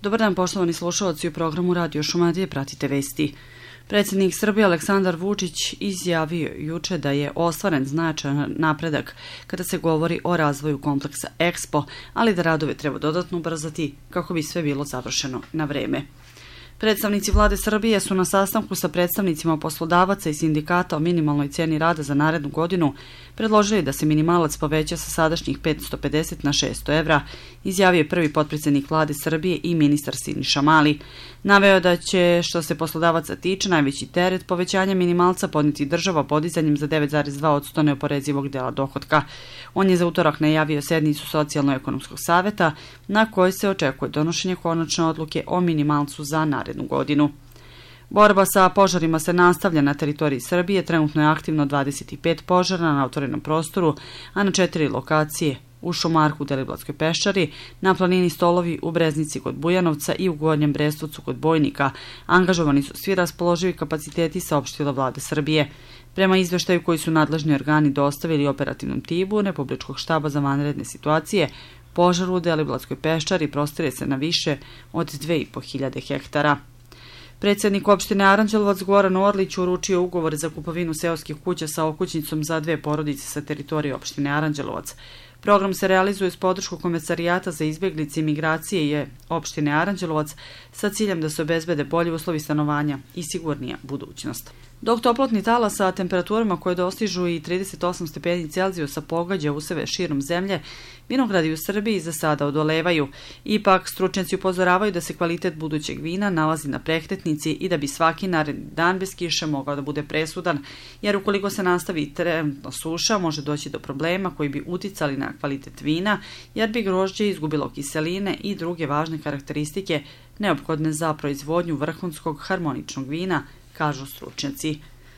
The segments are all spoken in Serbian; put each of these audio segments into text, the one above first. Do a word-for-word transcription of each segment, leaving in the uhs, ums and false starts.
Dobar dan, poštovani slušalci, u programu Radio Šumadije pratite vesti. Predsjednik Srbije Aleksandar Vučić izjavio juče da je ostvaren značajan napredak kada se govori o razvoju kompleksa Expo, ali da radove treba dodatno ubrzati kako bi sve bilo završeno na vreme. Predstavnici vlade Srbije su na sastanku sa predstavnicima poslodavaca i sindikata o minimalnoj cijeni rada za narednu godinu predložili da se minimalac poveća sa sadašnjih petsto pedeset na šesto evra, izjavio je prvi potpredsjednik vlade Srbije i ministar Siniša Mali. Naveo da će, što se poslodavaca tiče, najveći teret povećanja minimalca podnijeti država podizanjem za devet zarez dva posto neoporezivog dela dohotka. On je za utorak najavio sednicu Socijalno-ekonomskog saveta na kojoj se očekuje donošenje konačne odluke o minimalcu za narednu godinu. Borba sa požarima se nastavlja na teritoriji Srbije, trenutno je aktivno dvadeset pet požara na otvorenom prostoru, a na četiri lokacije u Šumarku u Deliblatskoj peščari, na planini Stolovi u Breznici kod Bujanovca i u Gornjem Brestovcu kod Bojnika. Angažovani su svi raspoloživi kapaciteti, saopštila vlada Srbije. Prema izveštaju koji su nadležni organi dostavili operativnom timu Republičkog štaba za vanredne situacije, požar u Deliblatskoj peščari prostire se na više od dve i po hiljade hektara. Predsjednik opštine Aranđelovac Goran Orlić uručio ugovore za kupovinu seoskih kuća sa okućnicom za dve porodice sa teritorije opštine Aranđelovac. Program se realizuje s podršku Komesarijata za izbjeglice i migracije je opštine Aranđelovac sa ciljem da se obezbede bolji uslovi stanovanja i sigurnija budućnost. Dok toplotni talas sa temperaturama koje dostižu i trideset osam stepeni Celzijusa pogađa useve širom zemlje, vinogradi u Srbiji za sada odolevaju. Ipak, stručnjaci upozoravaju da se kvalitet budućeg vina nalazi na prekretnici i da bi svaki naredni dan bez kiše mogao da bude presudan, jer ukoliko se nastavi trenutno suša, može doći do problema koji bi uticali na kvalitet vina, jer bi grožđe izgubilo kiseline i druge važne karakteristike neophodne za proizvodnju vrhunskog harmoničnog vina, kažu stručnjaci.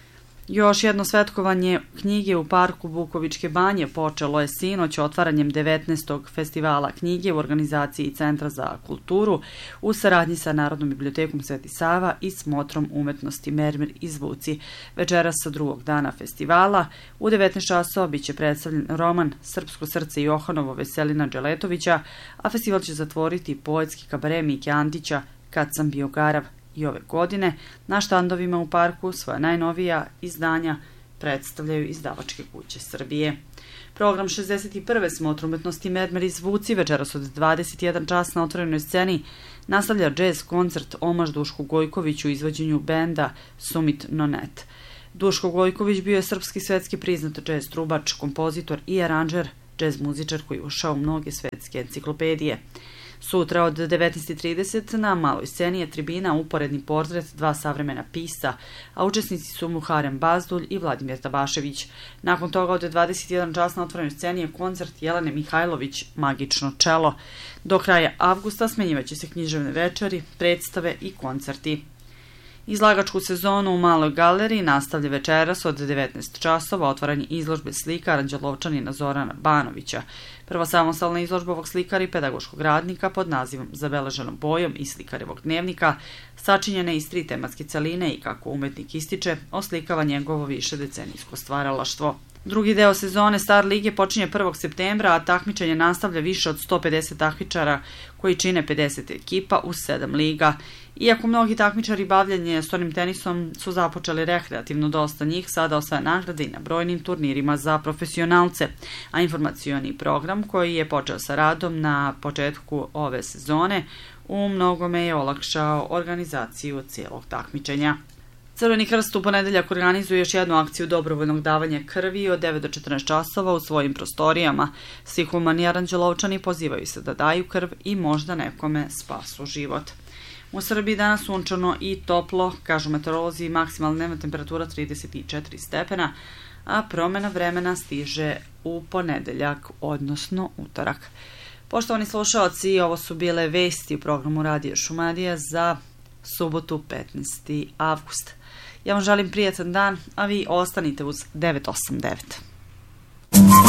Još jedno svetkovanje knjige u parku Bukovičke banje počelo je sinoć otvaranjem devetnaestog festivala knjige u organizaciji Centra za kulturu u saradnji sa Narodnom bibliotekom Sveti Sava i Smotrom umetnosti Mermer iz Vuci. Večeras sa drugog dana festivala u devetnaest časova biće predstavljen roman Srpsko srce Johanovo Veselina Dželetovića, a festival će zatvoriti poetski kabare Mike Antića Kad sam bio garav. I ove godine na štandovima u parku svoja najnovija izdanja predstavljaju izdavačke kuće Srbije. Program šezdeset prve Smotra umetnosti Mermer iz Vuci večeras od dvadeset jedan čas na otvorenoj sceni nastavlja džez koncert omaž Dušku Gojkoviću u izvođenju benda Sumit Nonet. Duško Gojković bio je srpski svetski priznat džez trubač, kompozitor i aranžer, džez muzičar koji ušao u mnoge svetske enciklopedije. Sutra od devetnaest trideset na maloj sceni je tribina Uporedni portret dva savremena pisca, a učesnici su Muharem Bazdulj i Vladimir Tabašević. Nakon toga od dvadeset jedan čas na otvorenoj sceni je koncert Jelene Mihajlović Magično čelo. Do kraja avgusta smenjivaće se književne večeri, predstave i koncerti. Izlagačku sezonu u Maloj galeriji nastavlja večeras od devetnaest časova otvaranje izložbe slika Aranđelovčanina Zorana Banovića. Prva samostalna izložba ovog slikara i pedagoškog radnika pod nazivom Zabeleženom bojom i slikarevog dnevnika, sačinjena iz tri tematske celine i, kako umetnik ističe, oslikava njegovo višedecenijsko stvaralaštvo. Drugi deo sezone Star lige počinje prvog septembra, a takmičenje nastavlja više od sto pedeset takmičara koji čine pedeset ekipa u sedam liga. Iako mnogi takmičari bavljanje stolim tenisom su započeli rekreativno, dosta njih sada osvaja nagrade i na brojnim turnirima za profesionalce, a informacioni program koji je počeo sa radom na početku ove sezone u mnogome je olakšao organizaciju cijelog takmičenja. Crveni krst u ponedeljak organizuje još jednu akciju dobrovoljnog davanja krvi od devet do četrnaest časova u svojim prostorijama. Svi humani Aranđelovčani pozivaju se da daju krv i možda nekome spasu život. U Srbiji danas sunčano i toplo, kažu meteorolozi, maksimalna dnevna temperatura trideset četiri stepena, a promjena vremena stiže u ponedeljak, odnosno utorak. Poštovani slušalci, ovo su bile vesti u programu Radio Šumadija za subotu petnaesti avgust. Ja vam želim prijatan dan, a vi ostanite uz devet osam devet.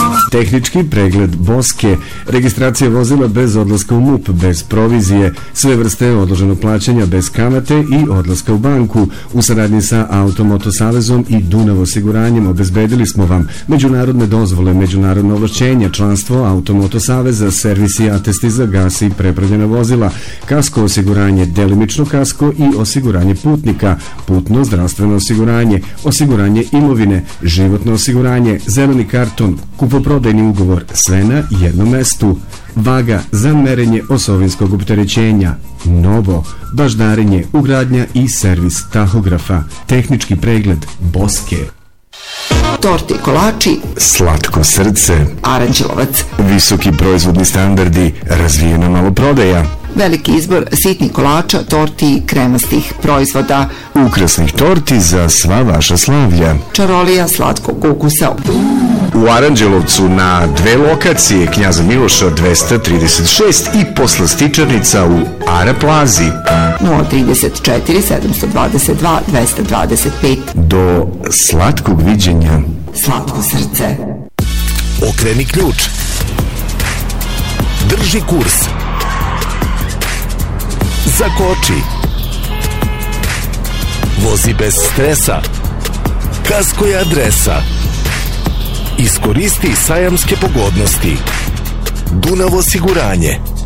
Tehnički pregled Boske, registracija vozila bez odlaska u M U P, bez provizije, sve vrste odloženog plaćanja bez kamate i odlaska u banku. U saradnji sa Automoto Savezom i Dunav osiguranjem obezbedili smo vam međunarodne dozvole, međunarodne ovlašćenja, članstvo Automoto Saveza, servisi i atesti za gas i prepravljena vozila, kasko osiguranje, delimično kasko i osiguranje putnika, putno zdravstveno osiguranje, osiguranje imovine, životno osiguranje, zeleni karton, kupoprodajni ugovor, sve na jednom mestu. Vaga za merenje osovinskog opterećenja, novo, baždarenje, ugradnja i servis tahografa, tehnički pregled Boske. Torte i kolači, Slatko srce, Aranđelovac, visoki proizvodni standardi, razvijena maloprodaja, veliki izbor sitnih kolača, torti i kremastih proizvoda, ukrasnih torti za sva vaša slavlja, čarolija slatkog ukusa. U Aranđelovcu na dve lokacije, Knjaza Miloša dvesta trideset šest i poslastičarnica u Ara Plazi. nula trideset četiri sedamsto dvadeset dva dvesta dvadeset pet. Do slatkog viđenja. Slatko srce. Okreni ključ. Drži kurs. Zakoči. Vozi bez stresa. Kasko je adresa. Iskoristi sajamske pogodnosti. Dunav osiguranje.